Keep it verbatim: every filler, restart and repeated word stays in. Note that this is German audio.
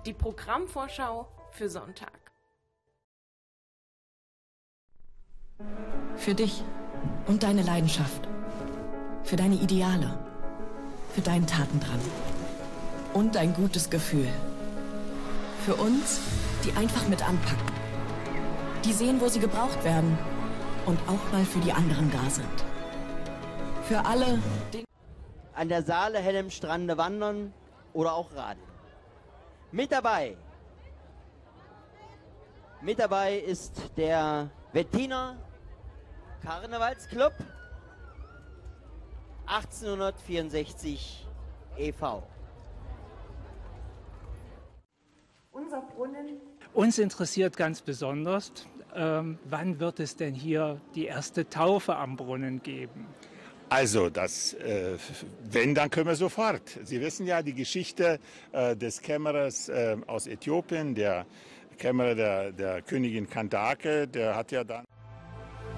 die Programmvorschau für Sonntag. Für dich und deine Leidenschaft. Für deine Ideale. Für deinen Tatendrang. Und ein gutes Gefühl. Für uns, die einfach mit anpacken. Die sehen, wo sie gebraucht werden. Und auch mal für die anderen da sind. Für alle, die an der Saale hellem Strande wandern oder auch radeln. Mit dabei, mit dabei ist der Wettiner Karnevalsclub achtzehnhundertvierundsechzig e V Unser Brunnen. Uns interessiert ganz besonders, ähm, wann wird es denn hier die erste Taufe am Brunnen geben? Also, das, äh, wenn, dann können wir sofort. Sie wissen ja die Geschichte äh, des Kämmerers äh, aus Äthiopien, der Kämmerer der, der Königin Kandake, der hat ja dann...